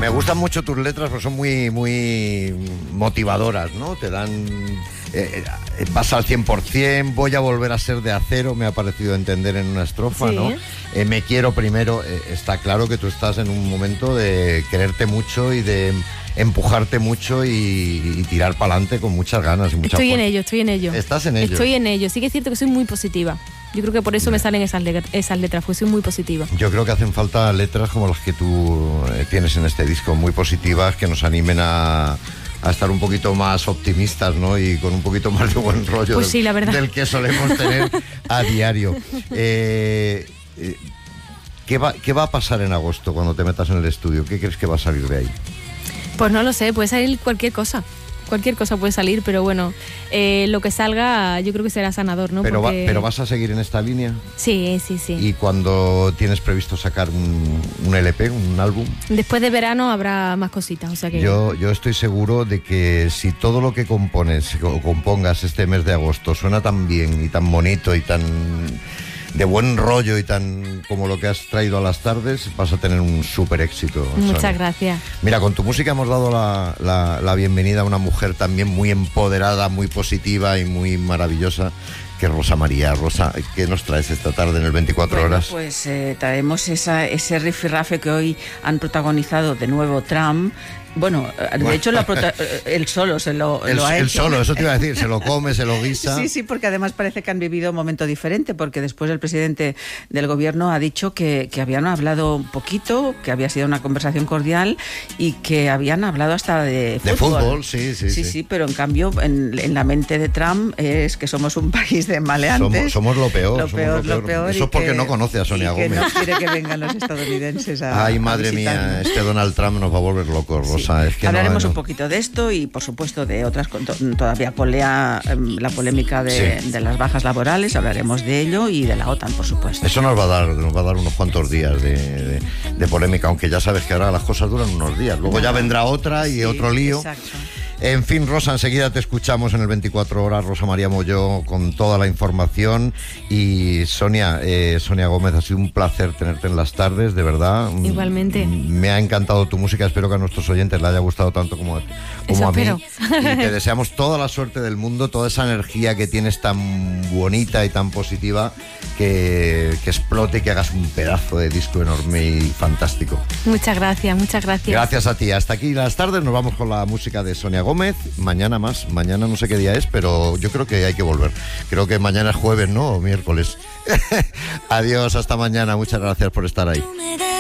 Me gustan mucho tus letras porque son muy, muy motivadoras, ¿no? Te dan... vas al 100%, voy a volver a ser de acero, me ha parecido entender en una estrofa, Sí. ¿no? Me quiero primero. Está claro que tú estás en un momento de quererte mucho y de empujarte mucho y tirar para adelante con muchas ganas y mucha Estoy en fuerza. ello, estoy en ello. ¿Estás en ello? Estoy en ello. Sí que es cierto que soy muy positiva. Yo creo que por eso me salen esas letras, porque soy muy positiva. Yo creo que hacen falta letras como las que tú tienes en este disco, muy positivas, que nos animen a estar un poquito más optimistas, ¿no? Y con un poquito más de buen rollo Pues sí, la verdad. del que solemos tener a diario. ¿Qué va a pasar en agosto cuando te metas en el estudio? ¿Qué crees que va a salir de ahí? Pues no lo sé, puede salir cualquier cosa. Cualquier cosa puede salir, pero bueno, lo que salga yo creo que será sanador, ¿no? Pero, Porque... ¿pero vas a seguir en esta línea? Sí. ¿Y cuando tienes previsto sacar un LP, un álbum? Después de verano habrá más cositas, o sea que... Yo estoy seguro de que si todo lo que compones o compongas este mes de agosto suena tan bien y tan bonito y tan de buen rollo y tan como lo que has traído a las tardes, vas a tener un súper éxito. Muchas Sonia. gracias. Mira, con tu música hemos dado la bienvenida a una mujer también muy empoderada, muy positiva y muy maravillosa, que es Rosa María. Rosa, ¿qué nos traes esta tarde en el 24 horas? Pues traemos ese rifirrafe que hoy han protagonizado de nuevo Trump. Bueno, de hecho él solo lo ha hecho. Él solo, eso te iba a decir, se lo come, se lo guisa. Sí, porque además parece que han vivido un momento diferente, porque después el presidente del gobierno ha dicho que habían hablado un poquito, que había sido una conversación cordial y que habían hablado hasta de fútbol. Sí, pero en cambio en la mente de Trump es que somos un país de maleantes. Somos lo peor. Lo peor. Eso es porque no conoce a Sonia Gómez. Que no quiere que vengan los estadounidenses a Ay, madre mía, este Donald Trump nos va a volver locos, Rosa. Es que hablaremos un poquito de esto y por supuesto de otras, todavía colea la polémica de las bajas laborales, hablaremos de ello y de la OTAN, por supuesto. Eso nos va a dar unos cuantos días de polémica, aunque ya sabes que ahora las cosas duran unos días, luego ya vendrá otra y otro lío. Exacto. En fin, Rosa, enseguida te escuchamos en el 24 horas, Rosa María Molló, con toda la información. Y Sonia Gómez, ha sido un placer tenerte en las tardes, de verdad. Igualmente. Me ha encantado tu música, espero que a nuestros oyentes le haya gustado tanto como a mí. Y te deseamos toda la suerte del mundo, toda esa energía que tienes tan bonita y tan positiva, que explote y que hagas un pedazo de disco enorme y fantástico. Muchas gracias. Gracias a ti. Hasta aquí las tardes, nos vamos con la música de Sonia Gómez. Mañana más, mañana no sé qué día es, pero yo creo que hay que volver. Creo que mañana es jueves, ¿no? O miércoles. Adiós, hasta mañana. Muchas gracias por estar ahí.